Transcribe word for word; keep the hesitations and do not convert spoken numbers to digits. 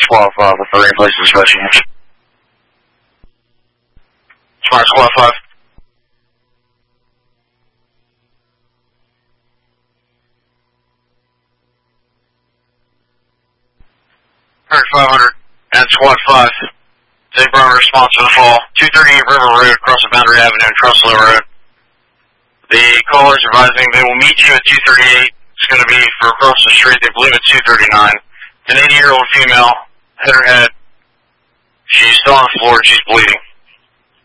Squad five, authority in place of dispatching. Smart Squad five. Alright, five hundred and Squad five. Take primary response to the fall. two thirty-eight River Road, across the Boundary Avenue and Trussell Road. The caller is advising they will meet you at two thirty-eight. It's going to be for across the street. They believe it's two thirty-nine. An eighty-year-old female, hit her head. She's still on the floor and she's bleeding.